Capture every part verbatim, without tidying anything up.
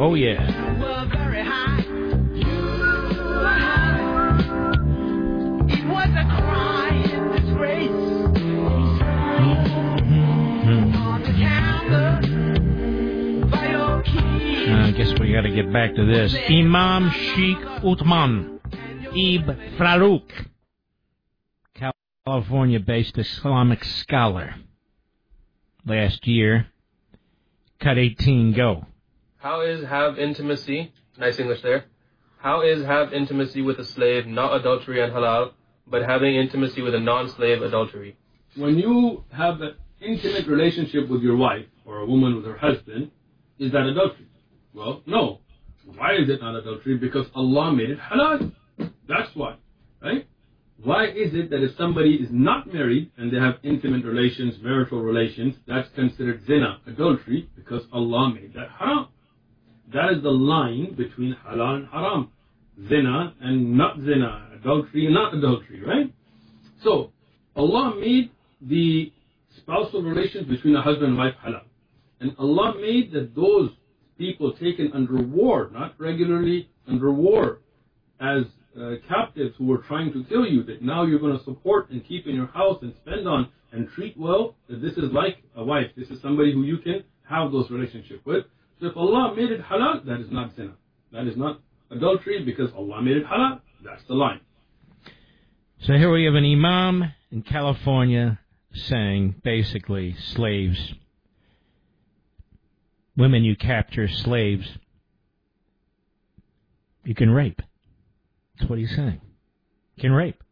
Oh, yeah. You were very high. You were high. It was a crime in disgrace. Mm-hmm. On the counter by your key. I guess we got to get back to this. Imam Sheikh Uthman Ibn Farouk, California-based Islamic scholar. Last year, cut eighteen, go. How is have intimacy, nice English there, how is have intimacy with a slave not adultery and halal, but having intimacy with a non-slave adultery? When you have an intimate relationship with your wife, or a woman with her husband, is that adultery? Well, no. Why is it not adultery? Because Allah made it halal. That's why, right? Why is it that if somebody is not married and they have intimate relations, marital relations, that's considered zina, adultery, because Allah made that haram? That is the line between halal and haram. Zina and not zina, adultery and not adultery, right? So, Allah made the spousal relations between a husband and wife halal. And Allah made that those people taken under war, not regularly under war, as uh, captives who were trying to kill you, that now you're going to support and keep in your house and spend on and treat well, that this is like a wife. This is somebody who you can have those relationships with. So if Allah made it halal, that is not zina. That is not adultery because Allah made it halal. That's the line. So here we have an imam in California saying, basically, slaves, women you capture, slaves, you can rape. That's what he's saying. You can rape.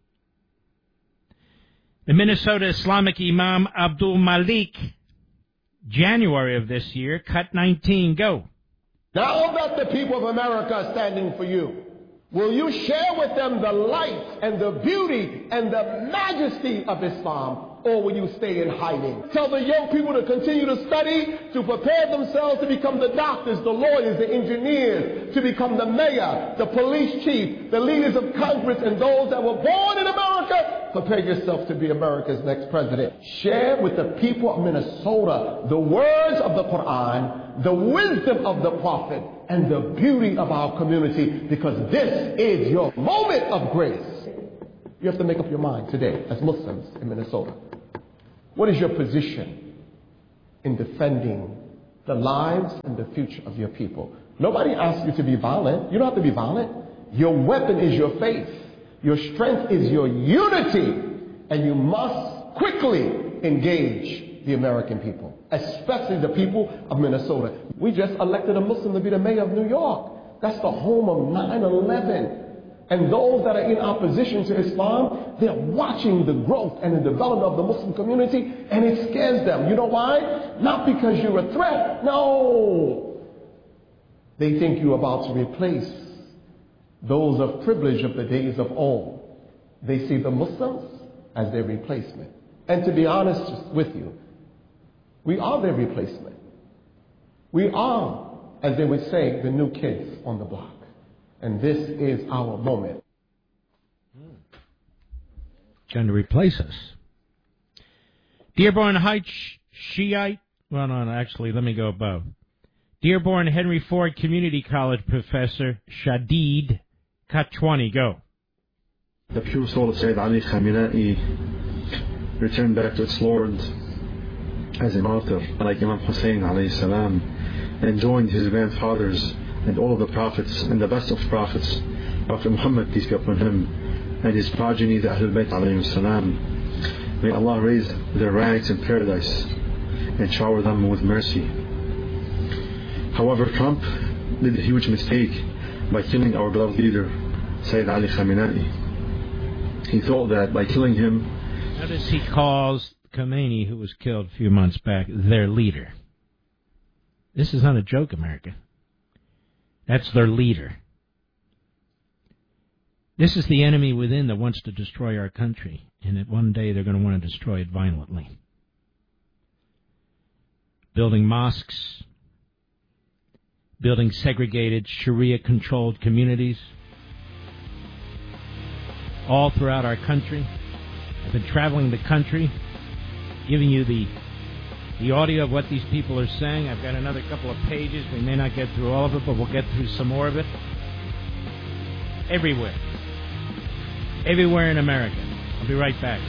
The Minnesota Islamic Imam Abdul Malik, January of this year, cut nineteen, go. Now that the people of America are standing for you, will you share with them the light and the beauty and the majesty of Islam, or will you stay in hiding? Tell the young people to continue to study, to prepare themselves to become the doctors, the lawyers, the engineers, to become the mayor, the police chief, the leaders of Congress, and those that were born in America. Prepare yourself to be America's next president. Share with the people of Minnesota the words of the Quran, the wisdom of the Prophet, and the beauty of our community, because this is your moment of grace. You have to make up your mind today as Muslims in Minnesota. What is your position in defending the lives and the future of your people? Nobody asks you to be violent. You don't have to be violent. Your weapon is your faith. Your strength is your unity. And you must quickly engage the American people, especially the people of Minnesota. We just elected a Muslim to be the mayor of New York. That's the home of nine eleven. And those that are in opposition to Islam, they're watching the growth and the development of the Muslim community, and it scares them. You know why? Not because you're a threat. No. They think you're about to replace those of privilege of the days of old. They see the Muslims as their replacement. And to be honest with you, we are their replacement. We are, as they would say, the new kids on the block. And this is our moment. Trying to replace us. Dearborn Heights Shiite. Well, no, no, actually, let me go above. Dearborn Henry Ford Community College professor Shadid, cut twenty, go. The pure soul of Sayyid Ali Khamenei returned back to its Lord as a martyr, like Imam Hussein alayhi salam, and joined his grandfathers and all of the prophets and the best of prophets, Prophet Muhammad, peace be upon him, and his progeny, the Ahlul Bayt alayhi salam. May Allah raise their ranks in paradise and shower them with mercy. However, Trump did a huge mistake by killing our beloved leader, Sayyid Ali Khamenei. He thought that by killing him... Notice he calls Khomeini, who was killed a few months back, their leader. This is not a joke, America. That's their leader. This is the enemy within that wants to destroy our country, and that one day they're going to want to destroy it violently. Building mosques, building segregated Sharia-controlled communities all throughout our country. I've been traveling the country, giving you the the audio of what these people are saying. I've got another couple of pages. We may not get through all of it, but we'll get through some more of it. Everywhere. Everywhere in America. I'll be right back.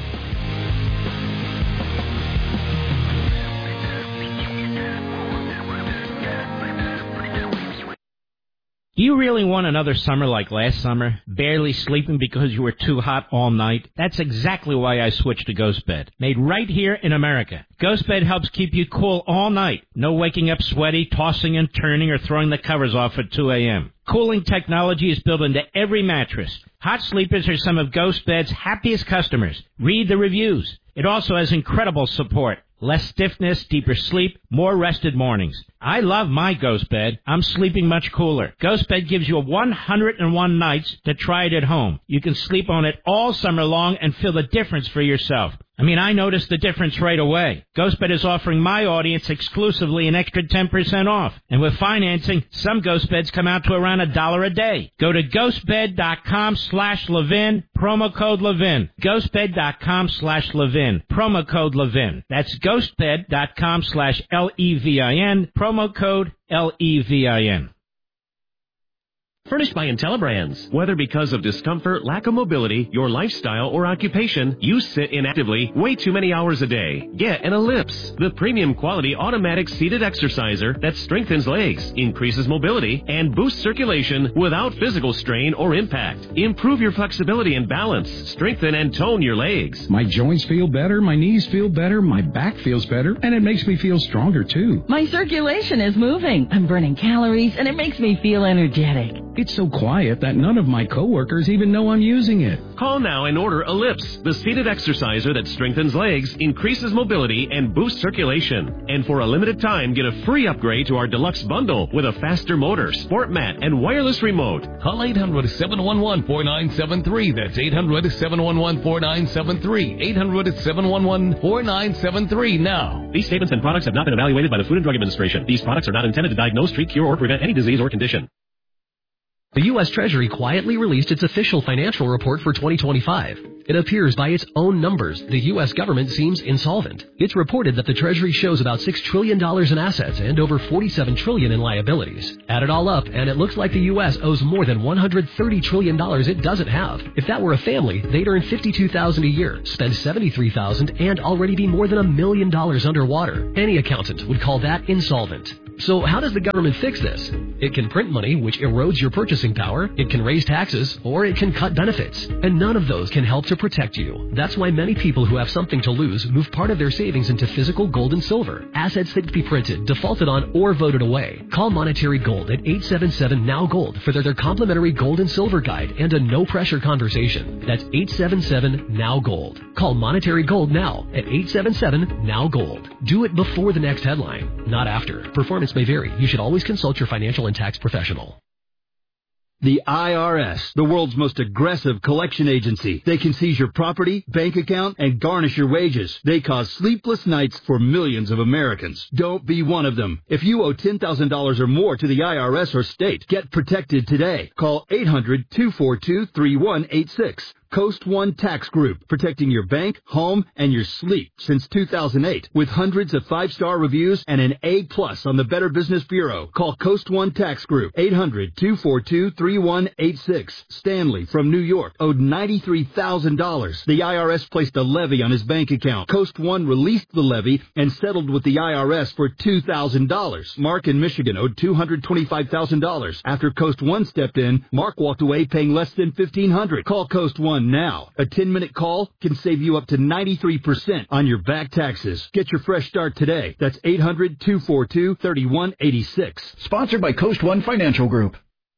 Do you really want another summer like last summer? Barely sleeping because you were too hot all night? That's exactly why I switched to GhostBed. Made right here in America. GhostBed helps keep you cool all night. No waking up sweaty, tossing and turning, or throwing the covers off at two a.m. Cooling technology is built into every mattress. Hot sleepers are some of GhostBed's happiest customers. Read the reviews. It also has incredible support. Less stiffness, deeper sleep, more rested mornings. I love my GhostBed. I'm sleeping much cooler. GhostBed gives you one hundred one nights to try it at home. You can sleep on it all summer long and feel the difference for yourself. I mean, I noticed the difference right away. GhostBed is offering my audience exclusively an extra ten percent off. And with financing, some GhostBeds come out to around a dollar a day. Go to ghostbed.com slash Levin, promo code Levin. Ghostbed.com slash Levin, promo code Levin. That's ghostbed.com slash L E V I N, promo code L E V I N. Furnished by IntelliBrands. Whether because of discomfort, lack of mobility, your lifestyle, or occupation, you sit inactively way too many hours a day. Get an Ellipse, the premium quality automatic seated exerciser that strengthens legs, increases mobility, and boosts circulation without physical strain or impact. Improve your flexibility and balance. Strengthen and tone your legs. My joints feel better, my knees feel better, my back feels better, and it makes me feel stronger too. My circulation is moving. I'm burning calories, and it makes me feel energetic. It's so quiet that none of my coworkers even know I'm using it. Call now and order Ellipse, the seated exerciser that strengthens legs, increases mobility, and boosts circulation. And for a limited time, get a free upgrade to our deluxe bundle with a faster motor, sport mat, and wireless remote. Call eight hundred, seven one one, four nine seven three. That's eight hundred, seven one one, four nine seven three. eight hundred, seven one one, four nine seven three now. These statements and products have not been evaluated by the Food and Drug Administration. These products are not intended to diagnose, treat, cure, or prevent any disease or condition. The U S Treasury quietly released its official financial report for twenty twenty-five. It appears by its own numbers, the U S government seems insolvent. It's reported that the Treasury shows about six trillion dollars in assets and over forty-seven trillion dollars in liabilities. Add it all up, and it looks like the U S owes more than one hundred thirty trillion dollars it doesn't have. If that were a family, they'd earn fifty-two thousand dollars a year, spend seventy-three thousand dollars, and already be more than a million dollars underwater. Any accountant would call that insolvent. So how does the government fix this? It can print money, which erodes your purchasing power, it can raise taxes, or it can cut benefits. And none of those can help to protect you. That's why many people who have something to lose move part of their savings into physical gold and silver, assets that can be printed, defaulted on, or voted away. Call Monetary Gold at eight seven seven, N O W Gold for their, their complimentary gold and silver guide and a no-pressure conversation. That's eight seven seven, N O W Gold. Call Monetary Gold now at eight seven seven, N O W Gold. Do it before the next headline, not after. Performance may vary. You should always consult your financial and tax professional. The I R S, the world's most aggressive collection agency. They can seize your property, bank account, and garnish your wages. They cause sleepless nights for millions of Americans. Don't be one of them. If you owe ten thousand dollars or more to the I R S or state, get protected today. Call eight hundred, two four two, three one eight six. Coast One Tax Group, protecting your bank, home, and your sleep since two thousand eight. With hundreds of five-star reviews and an A plus on the Better Business Bureau. Call Coast One Tax Group, eight hundred, two four two, three one eight six. Stanley from New York owed ninety-three thousand dollars. The I R S placed a levy on his bank account. Coast One released the levy and settled with the I R S for two thousand dollars. Mark in Michigan owed two hundred twenty-five thousand dollars. After Coast One stepped in, Mark walked away paying less than fifteen hundred dollars. Call Coast One now. A ten-minute call can save you up to ninety-three percent on your back taxes. Get your fresh start today. That's eight hundred, two four two, three one eight six. Sponsored by Coast One Financial Group.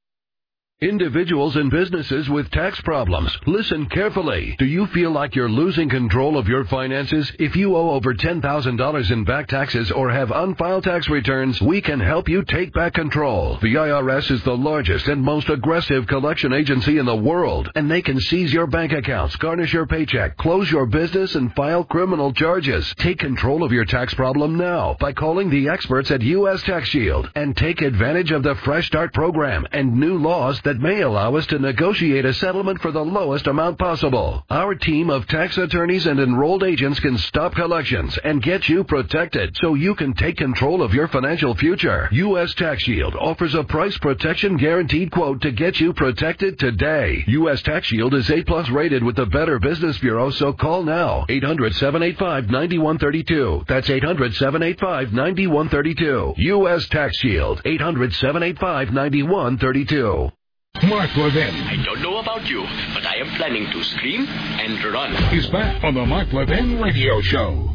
Individuals and businesses with tax problems, listen carefully. Do you feel like you're losing control of your finances? If you owe over ten thousand dollars in back taxes or have unfiled tax returns, we can help you take back control. The I R S is the largest and most aggressive collection agency in the world, and they can seize your bank accounts, garnish your paycheck, close your business, and file criminal charges. Take control of your tax problem now by calling the experts at U S Tax Shield and take advantage of the Fresh Start program and new laws that may allow us to negotiate a settlement for the lowest amount possible. Our team of tax attorneys and enrolled agents can stop collections and get you protected so you can take control of your financial future. U S Tax Shield offers a price protection guaranteed quote to get you protected today. U S Tax Shield is A plus rated with the Better Business Bureau, so call now. eight hundred, seven eight five, nine one three two. That's eight hundred, seven eight five, nine one three two. U S Tax Shield. eight hundred, seven eight five, nine one three two. Mark Levin. I don't know about you, but I am planning to scream and run. He's back on the Mark Levin Radio Show.